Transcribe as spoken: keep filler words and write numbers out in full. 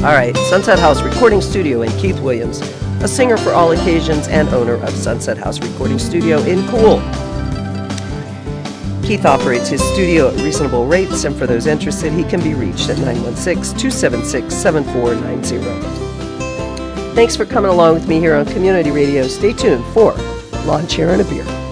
All right, Sunset House Recording Studio in Keith Williams, a singer for all occasions and owner of Sunset House Recording Studio in Cool. Keith operates his studio at reasonable rates, and for those interested, he can be reached at nine one six, two seven six, seven four nine zero. Thanks for coming along with me here on Community Radio. Stay tuned for Lawn Chair and a Beer.